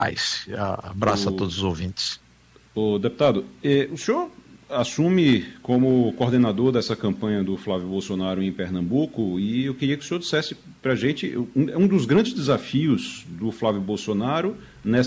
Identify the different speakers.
Speaker 1: Abraço a todos os ouvintes.
Speaker 2: O deputado, o senhor assume como coordenador dessa campanha do Flávio Bolsonaro em Pernambuco, e eu queria que o senhor dissesse para a gente um dos grandes desafios do Flávio Bolsonaro nessa